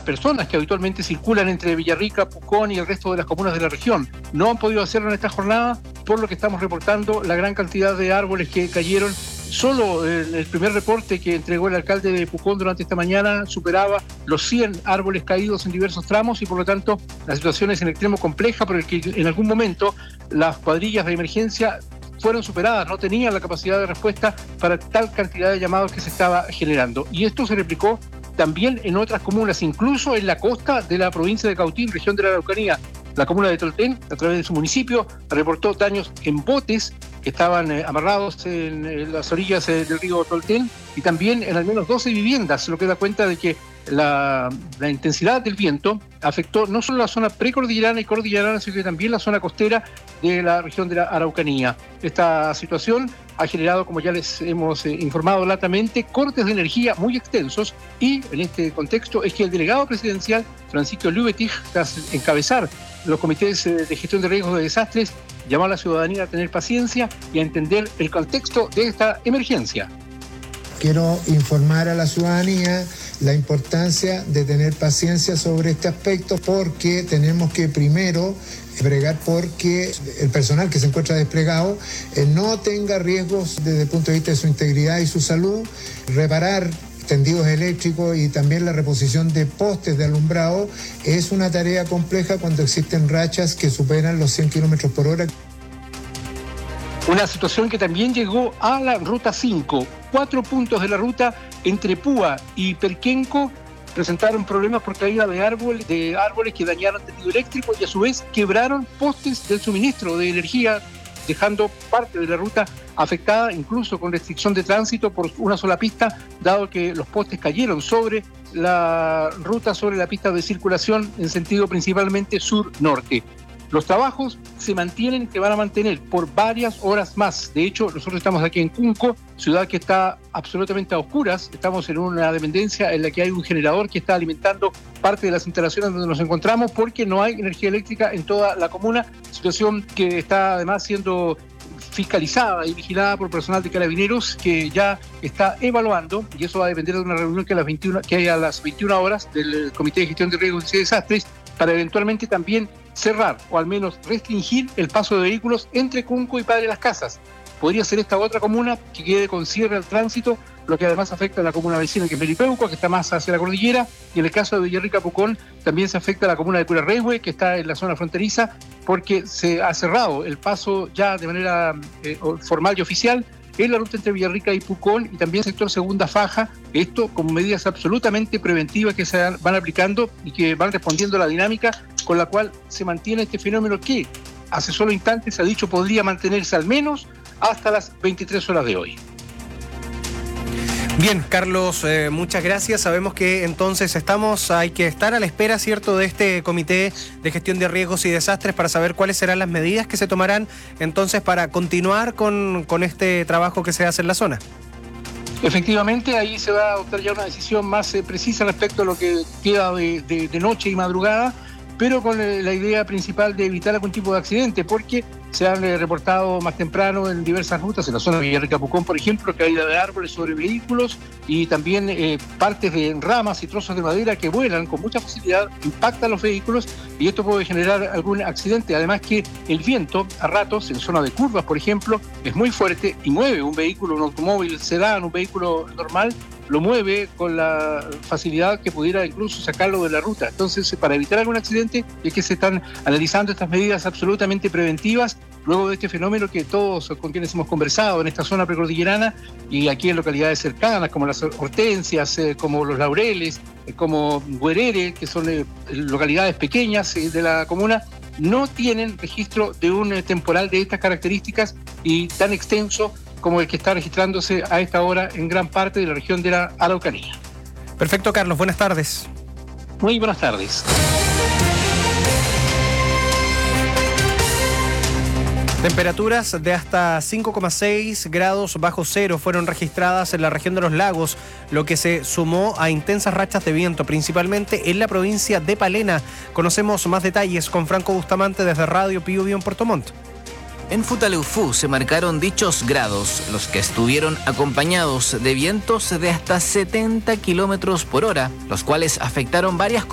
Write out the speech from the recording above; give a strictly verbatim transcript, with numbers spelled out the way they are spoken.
personas que habitualmente circulan entre Villarrica, Pucón y el resto de las comunas de la región. No han podido hacerlo en esta jornada, por lo que estamos reportando la gran cantidad de árboles que cayeron. Solo el, el primer reporte que entregó el alcalde de Pucón durante esta mañana superaba los cien árboles caídos en diversos tramos y por lo tanto la situación es en extremo compleja, por el que en algún momento las cuadrillas de emergencia fueron superadas, no tenían la capacidad de respuesta para tal cantidad de llamados que se estaba generando. Y esto se replicó también en otras comunas, incluso en la costa de la provincia de Cautín, región de la Araucanía. La comuna de Tolten, a través de su municipio, reportó daños en botes que estaban eh, amarrados en, en las orillas eh, del río Tolten y también en al menos doce viviendas, lo que da cuenta de que la, la intensidad del viento afectó no solo la zona precordillerana y cordillerana, sino que también la zona costera de la región de la Araucanía. Esta situación ha generado, como ya les hemos eh, informado latamente, cortes de energía muy extensos y en este contexto es que el delegado presidencial, Francisco Lübetich, tras encabezar los comités eh, de gestión de riesgos de desastres, llamó a la ciudadanía a tener paciencia y a entender el contexto de esta emergencia. Quiero informar a la ciudadanía la importancia de tener paciencia sobre este aspecto porque tenemos que primero bregar porque el personal que se encuentra desplegado eh, no tenga riesgos desde el punto de vista de su integridad y su salud, reparar tendidos eléctricos y también la reposición de postes de alumbrado es una tarea compleja cuando existen rachas que superan los cien kilómetros por hora. Una situación que también llegó a la ruta cinco. Cuatro puntos de la ruta entre Púa y Perquenco presentaron problemas por caída de árboles, de árboles que dañaron tendido eléctrico y a su vez quebraron postes del suministro de energía, dejando parte de la ruta afectada, incluso con restricción de tránsito por una sola pista, dado que los postes cayeron sobre la ruta, sobre la pista de circulación en sentido principalmente sur-norte. Los trabajos se mantienen, se van a mantener por varias horas más. De hecho, nosotros estamos aquí en Cunco, ciudad que está absolutamente a oscuras. Estamos en una dependencia en la que hay un generador que está alimentando parte de las instalaciones donde nos encontramos porque no hay energía eléctrica en toda la comuna, situación que está además siendo fiscalizada y vigilada por personal de Carabineros que ya está evaluando, y eso va a depender de una reunión que, a las veintiuna, que hay a las veintiuna horas del Comité de Gestión de Riesgos y Desastres, para eventualmente también cerrar o al menos restringir el paso de vehículos entre Cunco y Padre Las Casas. Podría ser esta otra comuna que quede con cierre al tránsito, lo que además afecta a la comuna vecina que es Melipeuco, que está más hacia la cordillera, y en el caso de Villarrica Pucón también se afecta a la comuna de Curarrehue, que está en la zona fronteriza, porque se ha cerrado el paso ya de manera eh, formal y oficial en la ruta entre Villarrica y Pucón y también sector Segunda Faja, esto con medidas absolutamente preventivas que se van aplicando y que van respondiendo a la dinámica con la cual se mantiene este fenómeno que hace solo instantes se ha dicho podría mantenerse al menos hasta las veintitrés horas de hoy. Bien, Carlos, eh, muchas gracias. Sabemos que entonces estamos, hay que estar a la espera, ¿cierto?, de este Comité de Gestión de Riesgos y Desastres para saber cuáles serán las medidas que se tomarán entonces para continuar con, con este trabajo que se hace en la zona. Efectivamente, ahí se va a adoptar ya una decisión más eh, precisa respecto a lo que queda de, de, de noche y madrugada, pero con eh, la idea principal de evitar algún tipo de accidente, porque se han eh, reportado más temprano en diversas rutas, en la zona de Villarrica Pucón, por ejemplo, caída de árboles sobre vehículos y también eh, partes de ramas y trozos de madera que vuelan con mucha facilidad, impactan los vehículos y esto puede generar algún accidente. Además que el viento, a ratos, en zona de curvas, por ejemplo, es muy fuerte y mueve un vehículo, un automóvil sedán, un vehículo normal, lo mueve con la facilidad que pudiera incluso sacarlo de la ruta. Entonces, para evitar algún accidente, es que se están analizando estas medidas absolutamente preventivas, luego de este fenómeno que todos con quienes hemos conversado en esta zona precordillerana y aquí en localidades cercanas, como las Hortensias, eh, como Los Laureles, eh, como Guerere, que son eh, localidades pequeñas eh, de la comuna, no tienen registro de un eh, temporal de estas características y tan extenso como el que está registrándose a esta hora en gran parte de la región de la Araucanía. Perfecto, Carlos. Buenas tardes. Muy buenas tardes. Temperaturas de hasta cinco coma seis grados bajo cero fueron registradas en la región de los lagos, lo que se sumó a intensas rachas de viento, principalmente en la provincia de Palena. Conocemos más detalles con Franco Bustamante desde Radio Pío Bio en Puerto Montt. En Futaleufú se marcaron dichos grados, los que estuvieron acompañados de vientos de hasta setenta kilómetros por hora, los cuales afectaron varias